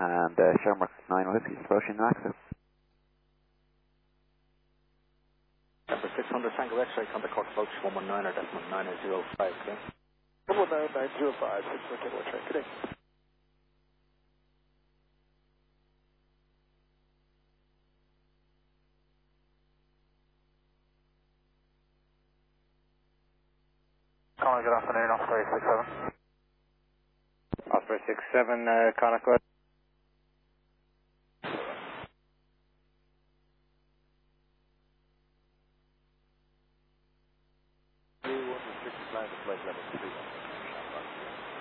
and Shamrock 9 Whiskey, approaching access. Number 600 Tango X-ray, contact Cork approach 119 or decimal 9005, okay? 11905, 600 Tango X-ray, good day. Calling, good afternoon, Osprey 67. Osprey 67, Connacht, go ahead. Flight level 3.